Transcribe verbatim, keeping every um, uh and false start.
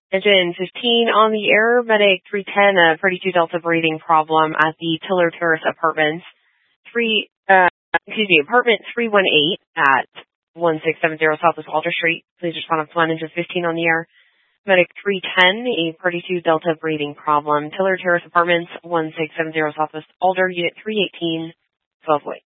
Engine fifteen on the air, medic three ten, a thirty-two Delta breathing problem at the Tiller Terrace Apartments. Three, uh, excuse me, apartment three one eight at one six seven zero Southwest Alder Street. Please respond to one, engine fifteen on the air. Medic three ten, a thirty-two Delta breathing problem. Tiller Terrace Apartments, one six seven zero Southwest Alder, unit three eighteen, twelve Wait.